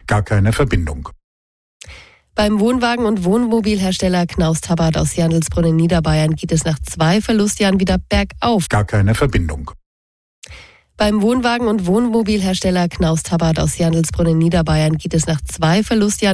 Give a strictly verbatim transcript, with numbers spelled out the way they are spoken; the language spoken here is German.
Gar keine Verbindung. Beim Wohnwagen- und Wohnmobilhersteller Knaus Tabbert aus Jandelsbrunn in Niederbayern geht es nach zwei Verlustjahren wieder bergauf. Gar keine Verbindung. Beim Wohnwagen- und Wohnmobilhersteller Knaus Tabbert aus Jandelsbrunn in Niederbayern geht es nach zwei Verlustjahren